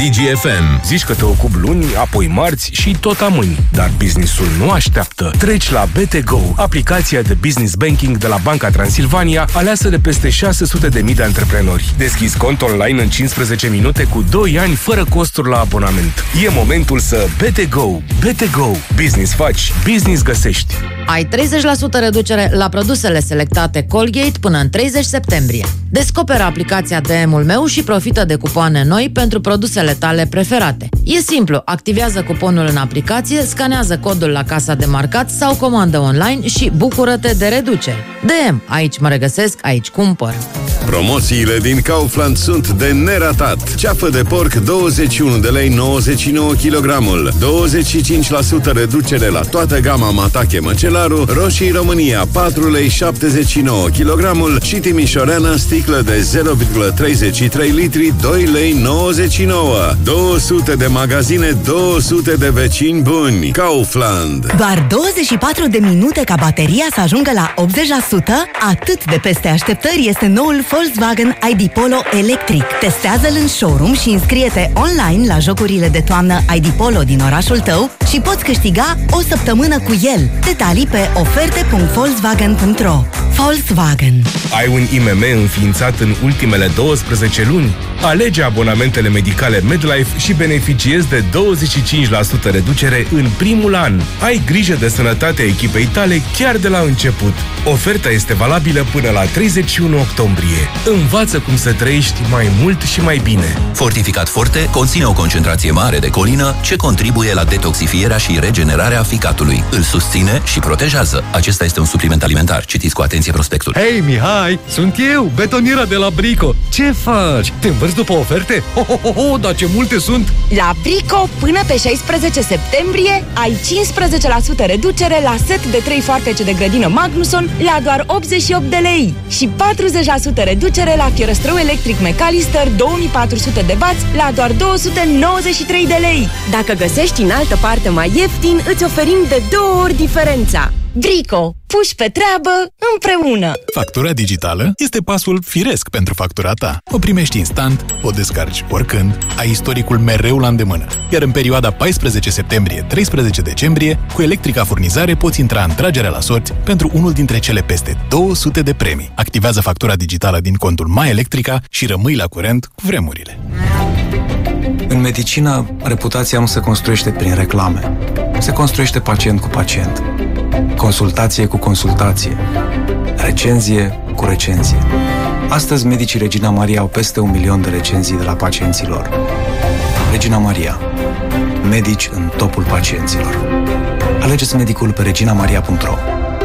DGFM. Zici că te ocupi luni, apoi marți și tot amâni. Dar businessul nu așteaptă. Treci la BT Go, aplicația de business banking de la Banca Transilvania, aleasă de peste 600.000 de antreprenori. Deschizi cont online în 15 minute cu 2 ani fără costuri la abonament. E momentul să BT Go. BT Go. Business faci, business găsești. Ai 30% reducere la produsele selectate Colgate până în 30 septembrie. Descoperă aplicația DM-ul meu și profită de cupoane noi pentru produsele tale preferate. E simplu, activează cuponul în aplicație, scanează codul la casa de marcat sau comandă online și bucură-te de reduceri. DM, aici mă regăsesc, aici cumpăr. Promoțiile din Kaufland sunt de neratat. Ceafă de porc 21 de lei 99 kg, 25% reducere la toată gama Matache Măcelaru, roșii România 4 lei 79 kg și timișoreană sticlă de 0,33 litri 2 lei 99. 200 de magazine, 200 de vecini buni. Kaufland. Doar 24 de minute ca bateria să ajungă la 80%? Atât de peste așteptări este noul Volkswagen ID Polo electric. Testează-l în showroom și înscrie-te online la jocurile de toamnă ID Polo din orașul tău și poți câștiga o săptămână cu el. Detalii pe oferte.volkswagen.ro. Volkswagen. Ai un IMM înființat în ultimele 12 luni? Alege abonamentele medicale MedLife și beneficiezi de 25% reducere în primul an. Ai grijă de sănătatea echipei tale chiar de la început. Oferta este valabilă până la 31 octombrie. Învață cum să trăiești mai mult și mai bine. Fortificat Forte conține o concentrație mare de colină ce contribuie la detoxifierea și regenerarea ficatului. Îl susține și protejează. Acesta este un supliment alimentar. Citiți cu atenție prospectul. Hei, Mihai, sunt eu, betoniera de la Brico. Ce faci? Te învârți după oferte? Dar ce multe sunt! La Brico, până pe 16 septembrie, ai 15% reducere la set de 3 foarfece de grădină Magnusson la doar 88 de lei și 40% reducere la fierăstrău electric McAllister 2400 de bați la doar 293 de lei. Dacă găsești în altă parte mai ieftin, îți oferim de 2 ori diferența. Brico, puși pe treabă împreună! Factura digitală este pasul firesc pentru factura ta. O primești instant, o descarci oricând, ai istoricul mereu la îndemână. Iar în perioada 14 septembrie-13 decembrie, cu Electrica Furnizare poți intra în tragerea la sorți pentru unul dintre cele peste 200 de premii. Activează factura digitală din contul My Electrica și rămâi la curent cu vremurile. În medicină, reputația nu se construiește prin reclame. Se construiește pacient cu pacient. Consultație cu consultație. Recenzie cu recenzie. Astăzi, medicii Regina Maria au peste 1 milion de recenzii de la pacienții lor. Regina Maria. Medici în topul pacienților. Alegeți medicul pe reginamaria.ro.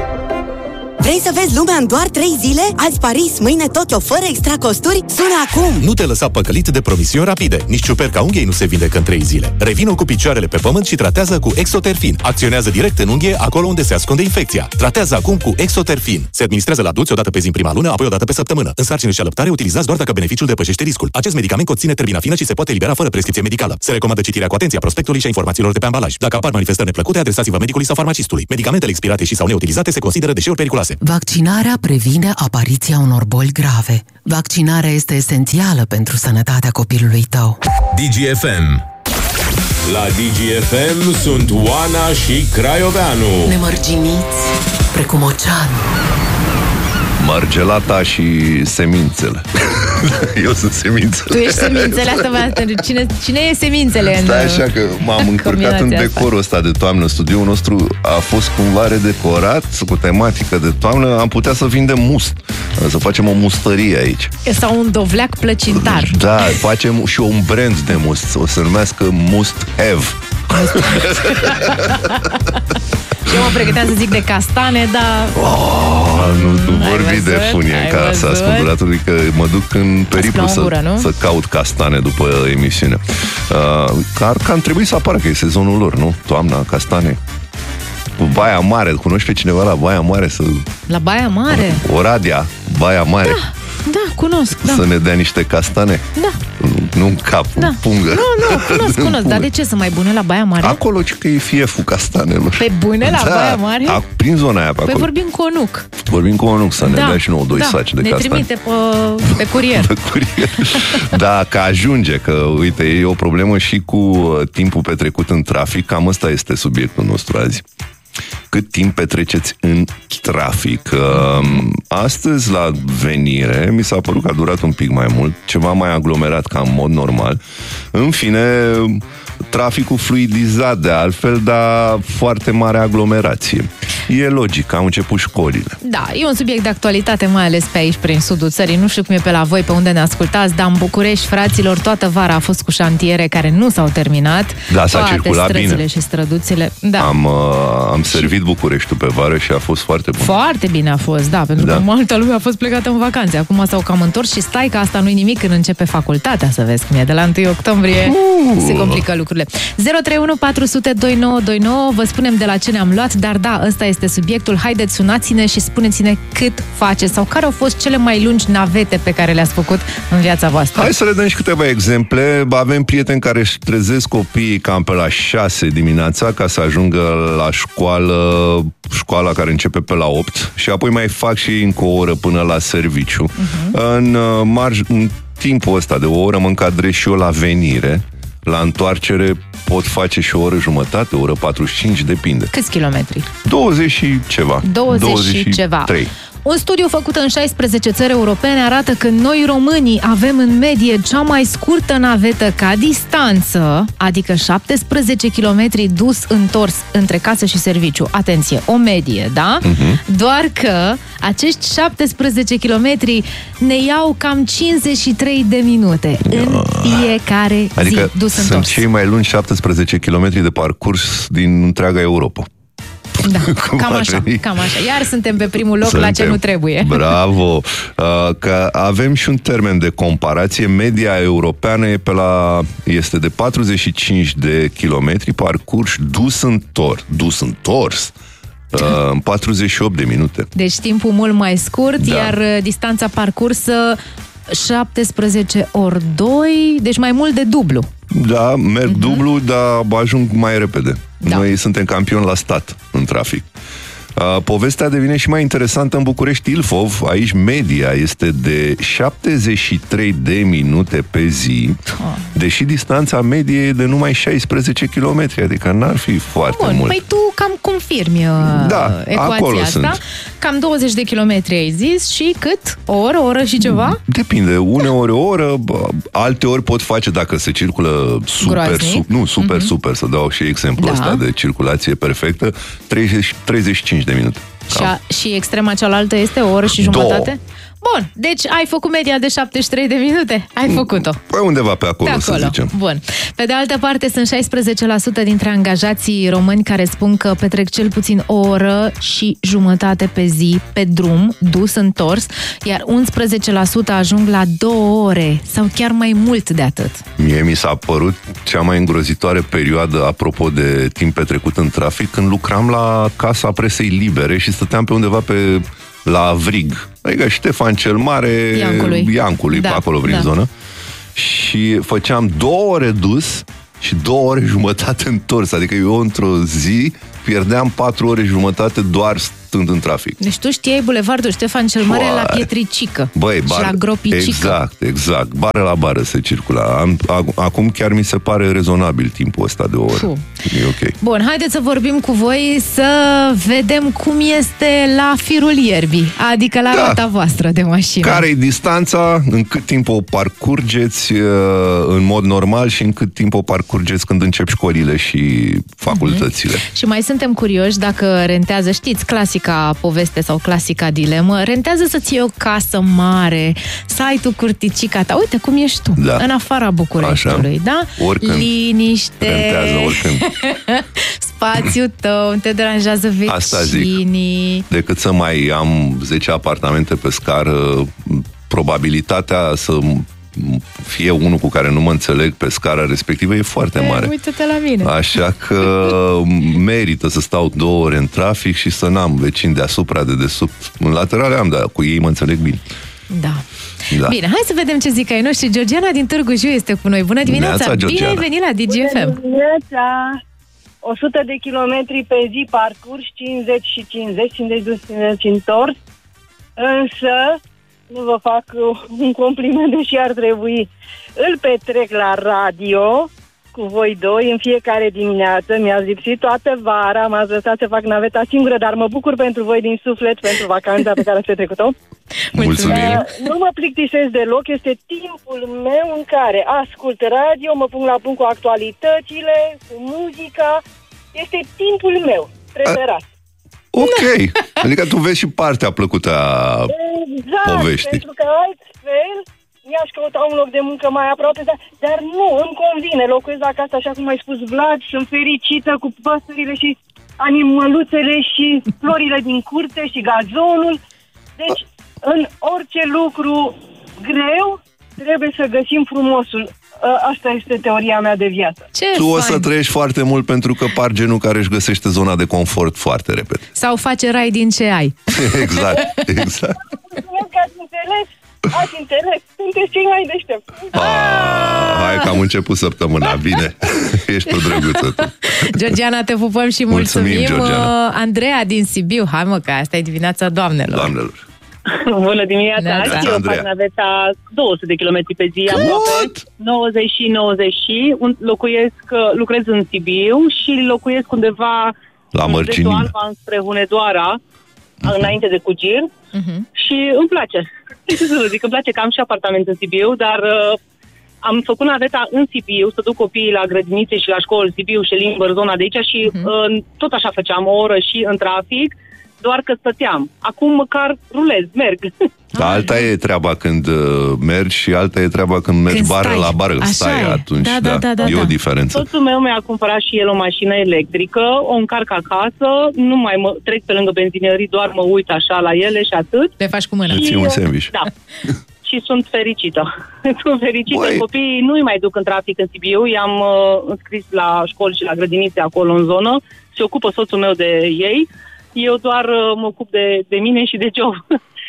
Vrei să vezi lumea în doar 3 zile? Azi Paris, mâine Tokyo, fără extra costuri? Sună acum! Nu te lăsa păcălit de promisiuni rapide. Nici ciuperca unghiei nu se vindecă în 3 zile. Revino cu picioarele pe pământ și tratează cu Exoterfin. Acționează direct în unghie, acolo unde se ascunde infecția. Tratează acum cu Exoterfin. Se administrează la adulți o dată pe zi în prima lună, apoi o dată pe săptămână. În sarcină și alăptare utilizați doar dacă beneficiul depășește riscul. Acest medicament conține terbinafine și se poate elibera fără prescripție medicală. Se recomandă citirea cu atenție a prospectului și a informațiilor de pe ambalaj. Dacă apar manifestări neplăcute, adresați-vă medicului sau farmacistului. Medicamentele expirate și sau neutilizate se consideră deșeuri periculoase. Vaccinarea previne apariția unor boli grave. Vaccinarea este esențială pentru sănătatea copilului tău. DGFM. La DGFM sunt Oana și Craioveanu. Nemărginiți precum oceanul. Margelata și semințele. Eu sunt semințele. Tu ești semințele, asta cine e semințele? Stai așa că m-am încurcat în decorul ăsta de toamnă. Studioul nostru a fost cumva redecorat cu tematică de toamnă. Am putea să vindem must, să facem o mustărie aici. Sau un dovleac plăcintar. Da, facem și un brand de must. O să se numească Must Have. Și eu mă pregăteam să zic de castane, dar... Nu vorbi de funie în casa ascultătorului, că mă duc în periplu să caut castane după emisiune. Cam trebuie să apară, că e sezonul lor, nu? Toamna, castane. Cu Baia Mare, cunoști pe cineva la Baia Mare? La Baia Mare? Oradea, Baia Mare. Da. Da, cunosc. Da. Să ne dea niște castane? Da. Nu în cap, în pungă. Nu, cunosc. Dar de ce sunt mai bune la Baia Mare? Acolo că e fieful castanelor. Pe bune la Baia Mare? Prin zona aia pe acolo. Păi vorbim cu Onuc. Vorbim cu Onuc să ne dea și nouă 2 saci de castane. Ne trimite pe curier. Pe curier. Da, că ajunge, că uite, e o problemă și cu timpul petrecut în trafic. Cam ăsta este subiectul nostru azi. Cât timp petreceți în trafic? Astăzi, la venire, mi s-a părut că a durat un pic mai mult, ceva mai aglomerat ca în mod normal. În fine, traficul fluidizat de altfel, dar foarte mare aglomerație. E logic, au început școlile. Da, e un subiect de actualitate, mai ales pe aici, prin sudul țării. Nu știu cum e pe la voi, pe unde ne ascultați, dar în București, fraților, toată vara a fost cu șantiere care nu s-au terminat. Da, s-a circulat bine. Și străduțile. Da. Am servit Bucureștiul pe vară și a fost foarte bun. Foarte bine a fost, da, pentru că multă lume a fost plecată în vacanțe. Acum s-au cam întors și stai că asta nu-i nimic când începe facultatea, să vezi cum e. De la 1 octombrie se complică lucrurile. 031 400 2929, vă spunem de la ce ne-am luat, dar da, ăsta este subiectul. Haideți, sunați-ne și spuneți-ne cât faceți sau care au fost cele mai lungi navete pe care le-ați făcut în viața voastră. Hai să le dăm și câteva exemple. Avem prieteni care își trezesc copiii cam pe la 6 dimineața ca să ajungă la școala care începe pe la 8 și apoi mai fac și încă o oră până la serviciu. În timpul ăsta de o oră mă încadrez și eu la venire. La întoarcere pot face și o oră jumătate, o oră 45, depinde. Câți kilometri? 20 și ceva. 20 și ceva. 3. Un studiu făcut în 16 țări europene arată că noi românii avem în medie cea mai scurtă navetă ca distanță, adică 17 km dus-întors între casă și serviciu. Atenție, o medie, da? Doar că acești 17 km ne iau cam 53 de minute în fiecare zi, adică dus-întors. Sunt cei mai lungi 17 km de parcurs din întreaga Europa. Da, cam așa. Iar suntem pe primul loc la ce nu trebuie. Bravo! Că avem și un termen de comparație. Media europeană este de 45 de kilometri parcurs dus-întors. În 48 de minute. Deci timpul mult mai scurt, iar distanța parcursă 17 ori 2, deci mai mult de dublu. Da, merg dublu, dar ajung mai repede. Noi suntem campioni la stat în trafic. Povestea devine și mai interesantă în București Ilfov. Aici media este de 73 de minute pe zi, deși distanța medie e de numai 16 km, adică n-ar fi foarte mult. Păi tu cam confirmi ecuația asta. Sunt. Cam 20 de kilometri ai zis și cât? O oră și ceva? Depinde, uneori o oră, alte ori pot face dacă se circulă super, să dau și exemplul ăsta de circulație perfectă, 35 de minute. Și extrema cealaltă este o oră și jumătate? Bun, deci ai făcut media de 73 de minute? Ai făcut-o. Păi undeva pe acolo, să zicem. Bun. Pe de altă parte, sunt 16% dintre angajații români care spun că petrec cel puțin o oră și jumătate pe zi pe drum, dus-întors, iar 11% ajung la 2 ore sau chiar mai mult de atât. Mie mi s-a părut cea mai îngrozitoare perioadă, apropo de timp petrecut în trafic, când lucram la Casa Presei Libere și stăteam pe undeva la Avrig, adică Ștefan cel Mare, Iancului pe acolo prin zonă, și făceam 2 ore dus și 2 ore jumătate întors, adică eu într-o zi pierdeam 4 ore jumătate doar stând în trafic. Deci tu știai bulevardul Ștefan cel Mare la Pietricică și la Gropicică. Exact, bară la bară se circula. Acum chiar mi se pare rezonabil timpul ăsta de o oră. E ok. Bun, haideți să vorbim cu voi, să vedem cum este la firul ierbii, adică la roata voastră de mașină. Care e distanța, în cât timp o parcurgeți în mod normal și în cât timp o parcurgeți când încep școlile și facultățile. Și mai suntem curioși dacă rentează, știți, clasica poveste sau clasica dilemă, rentează să-ți iei o casă mare, să ai tu curticica ta, uite cum ești tu, în afara Bucureștiului, da? Oricând. Liniște, rentează oricând. spațiul tău, nu te deranjează vecinii. Asta zic. Decât să mai am 10 apartamente pe scară, probabilitatea să fie unul cu care nu mă înțeleg pe scara respectivă e foarte mare. Uite-te la mine. Așa că merită să stau 2 ore în trafic și să n-am vecini deasupra, de desubt. În laterale am, dar cu ei mă înțeleg bine. Da. Bine, hai să vedem ce zic ai noștri. Georgiana din Târgu Jiu este cu noi. Bună dimineața! Bine ai venit la DGFM! Bună dimineața! 100 de kilometri pe zi parcurs, 50 și 50, 50 dus, 50 întors. Însă, nu vă fac un compliment, deși ar trebui. Îl petrec la radio cu voi doi în fiecare dimineață. Mi-a lipsit toată vara, m-ați lăsat să fac naveta singură, dar mă bucur pentru voi din suflet, pentru vacanța pe care ați petrecut-o. Mulțumim! Nu mă plictisesc deloc, este timpul meu în care ascult radio, mă pun la punct cu actualitățile, cu muzica. Este timpul meu preferat. Ok, adică tu vezi și partea plăcută a poveștii. Pentru că altfel mi-aș căuta un loc de muncă mai aproape, dar nu, îmi convine, locuiesc acasă, așa cum ai spus, Vlad, sunt fericită cu păsările și animăluțele și florile din curte și gazonul. Deci, în orice lucru greu, trebuie să găsim frumosul. Asta este teoria mea de viață. Tu o să trăiești foarte mult pentru că par genul care își găsește zona de confort foarte repede. Sau face rai din ce ai. Exact. Mulțumesc că ați înțeles. Sunteți cei mai deștepți. Hai că am început săptămâna. Bine. Ești o drăguță tu. Georgiana, te pupăm și mulțumim. Andreea din Sibiu. Hai mă, că asta e dimineața doamnelor. Bună dimineața! Și eu fac naveta 200 de kilometri pe zi, aproape 90 și 90 și lucrez în Sibiu și locuiesc undeva la Mărginin, Alba, înspre Hunedoara, înainte de Cugir, și îmi place. Îmi place că am și apartament în Sibiu, dar am făcut naveta în Sibiu, să duc copiii la grădinițe și la școli, Sibiu și Limbăr, zona de aici, și tot așa făceam o oră și în trafic, doar că stăteam. Acum măcar rulez, merg. Da, alta e treaba când mergi și alta e treaba când mergi bară la bară. Stai atunci, e o diferență. Soțul meu mi-a cumpărat și el o mașină electrică, o încarc acasă, nu mai trec pe lângă benzinării, doar mă uit așa la ele și atât. Le faci cu mâna. Și un sandwich. Da. Și sunt fericită. Sunt fericită. Copiii nu-i mai duc în trafic în Sibiu. I-am înscris la școli și la grădinițe acolo în zonă. Se ocupă soțul meu de ei. Eu doar mă ocup de mine și de job.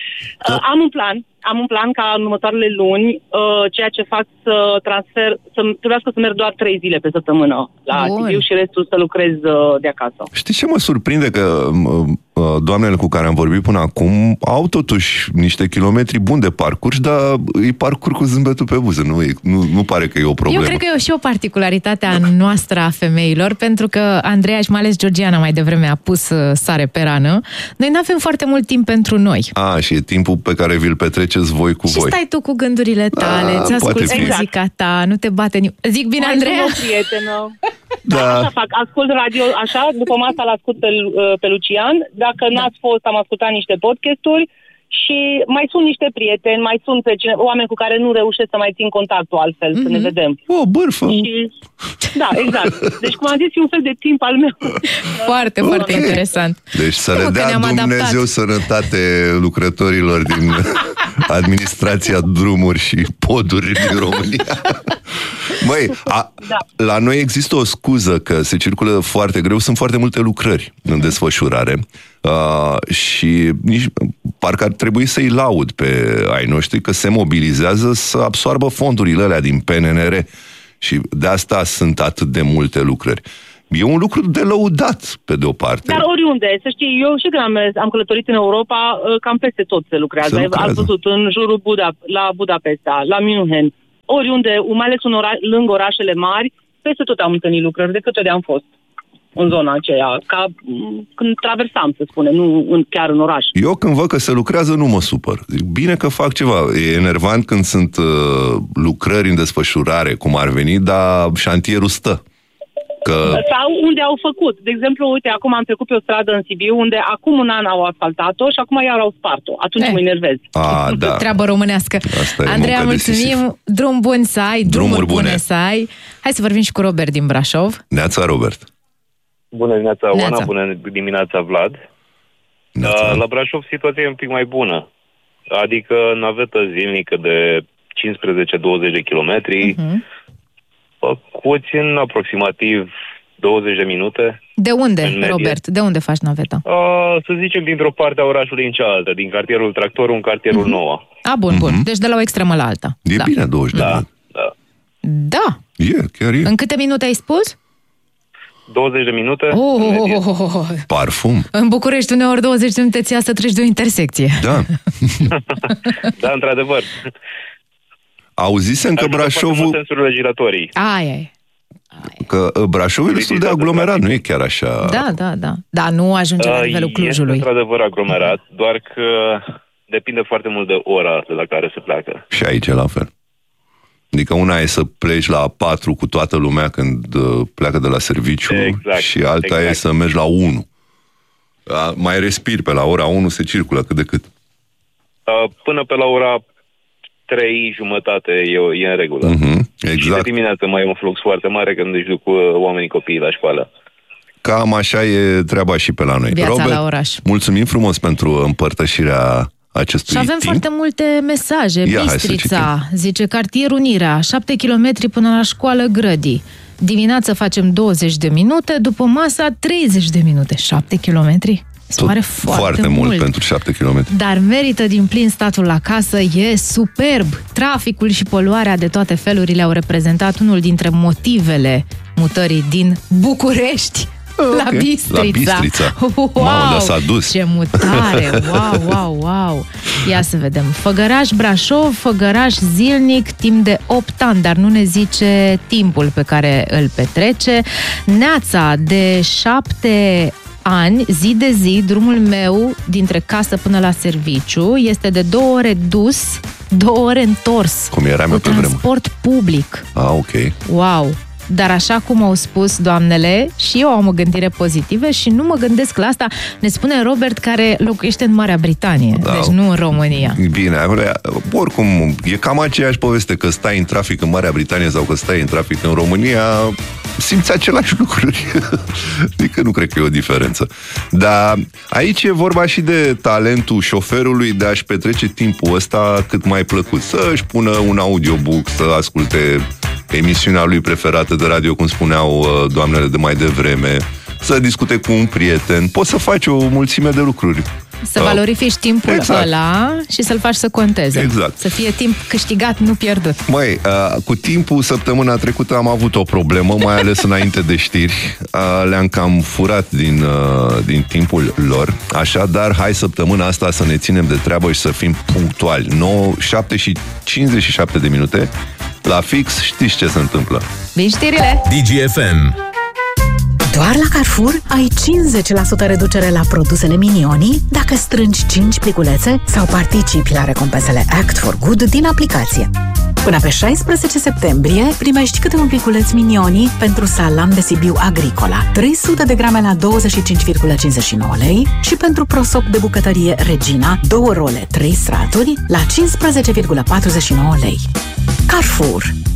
Am un plan ca în următoarele luni, ceea ce fac să trebuiască să merg doar 3 zile pe săptămână la Sibiu și restul să lucrez de acasă. Știi ce mă surprinde? Că doamnele cu care am vorbit până acum au totuși niște kilometri buni de parcurs, dar îi parcurg cu zâmbetul pe buze. Nu pare că e o problemă. Eu cred că e și o particularitate a noastră, a femeilor, pentru că Andreea și mai ales Georgiana mai devreme a pus sare pe rană. Noi nu avem foarte mult timp pentru noi. Și e timpul pe care vi-l petreceți voi cu voi. Și stai tu cu gândurile tale, îți asculti muzica ta, nu te bate Zic bine, Andreea? Mai prietenă. Așa fac, ascult radio, așa, după masa l-ascult pe Lucian. Dacă n-ați fost, am ascultat niște podcasturi și mai sunt niște prieteni, mai sunt oameni cu care nu reușesc să mai țin contactul altfel, să ne vedem. Bârfă! Da, exact. Deci, cum am zis, e un fel de timp al meu. Foarte, foarte interesant. Deci să le dea Dumnezeu sănătate lucrătorilor din administrația drumuri și poduri din România. Măi, la noi există o scuză că se circulă foarte greu, sunt foarte multe lucrări în desfășurare și parcă ar trebui să-i laud pe ai noștri că se mobilizează să absoarbă fondurile alea din PNR și de asta sunt atât de multe lucrări. E un lucru de lăudat, pe de o parte. Dar oriunde, să știi, eu și când am călătorit în Europa, cam peste tot se lucrează. Ați văzut în jurul la Budapesta, la München, oriunde, mai ales lângă orașele mari, peste tot am întâlnit lucrări, de câte ori am fost în zona aceea, ca când traversam, să spunem, nu chiar în oraș. Eu când văd că se lucrează, nu mă supăr. Zic, bine că fac ceva. E enervant când sunt lucrări în desfășurare, cum ar veni, dar șantierul stă. Sau unde au făcut. De exemplu, uite, acum am trecut pe o stradă în Sibiu, unde acum un an au asfaltat-o și acum iar au spart-o. Atunci mă enervez. Da. Treabă românească. Andreea, mulțumim. Drum bun să ai, drumuri bune să ai. Hai să vorbim și cu Robert din Brașov. Neața, Robert. Bună dimineața, Oana. Bună dimineața, Vlad. La Brașov situația e un pic mai bună. Adică navetă zilnică de 15-20 de kilometri, făcuți în aproximativ 20 de minute, De unde, Robert? De unde faci naveta? Să zicem dintr-o parte a orașului în cealaltă, din cartierul Tractorul în cartierul Noua. Bun. Deci de la o extremă la alta. E bine 20 de minute. Da. Chiar e. În câte minute ai spus? 20 de minute. Parfum. În București uneori 20 de minute ți ia să treci de o intersecție. Da. Da, într-adevăr. Auzisem că Brașovul... sensurile giratorii. Aia. Că Brașovul e destul de aglomerat, nu e chiar așa... Da. Dar nu ajunge la nivelul Clujului. Este într-adevăr aglomerat, doar că depinde foarte mult de ora de la care se pleacă. Și aici e la fel. Adică una e să pleci la 4 cu toată lumea când pleacă de la serviciu, și alta e să mergi la 1. Mai respiri, pe la ora 1 se circulă cât de cât. Până pe la ora 3:30 e în regulă. Exact. Și de dimineață mai e un flux foarte mare când își duc oamenii copiii la școală. Cam așa e treaba și pe la noi. Viața Robert, la oraș. Mulțumim frumos pentru împărtășirea acestui Și avem timp. foarte multe mesaje. Ia, Bistrița zice: cartier Unirea, 7 km până la școală Grădii. Dimineața facem 20 de minute, după masa 30 de minute. 7 km? Se pare foarte mult pentru 7 km. Dar merită din plin statul la casă, e superb. Traficul și poluarea de toate felurile au reprezentat unul dintre motivele mutării din București la Bistrița. Wow, Mamă, s-a dus. Ce mutare! Wow! Ia să vedem. Făgăraș Brașov, făgăraș zilnic, timp de 8 ani, dar nu ne zice timpul pe care îl petrece. Neața, de 7 ani, zi de zi, drumul meu dintre casă până la serviciu este de 2 ore dus, 2 ore întors. Cum era cu transport public. Ok. Wow! Dar așa cum au spus doamnele, și eu am o gândire pozitivă și nu mă gândesc la asta, ne spune Robert, care locuiește în Marea Britanie, deci nu în România. Bine, oricum, e cam aceeași poveste, că stai în trafic în Marea Britanie sau că stai în trafic în România, simți același lucruri. Adică nu cred că e o diferență. Dar aici e vorba și de talentul șoferului de a-și petrece timpul ăsta cât mai plăcut. Să-și pună un audiobook, să asculte emisiunea lui preferată de radio, cum spuneau doamnele de mai devreme, să discute cu un prieten. Poți să faci o mulțime de lucruri. Să valorifici timpul ăla și să-l faci să conteze. Exact. Să fie timp câștigat, nu pierdut. Măi, cu timpul, săptămâna trecută am avut o problemă, mai ales înainte de știri. Le-am cam furat din timpul lor. Așadar, hai săptămâna asta să ne ținem de treabă și să fim punctuali. 7:57 de minute. La fix știți ce se întâmplă. Vin știrile! DGFM. Doar la Carrefour ai 50% reducere la produsele Minioni dacă strângi 5 pliculețe sau participi la recompensele Act for Good din aplicație. Până pe 16 septembrie primești câte un pliculeț Minioni pentru salam de Sibiu Agricola, 300 de grame la 25,59 lei și pentru prosop de bucătărie Regina, 2 role, 3 straturi la 15,49 lei. Carrefour.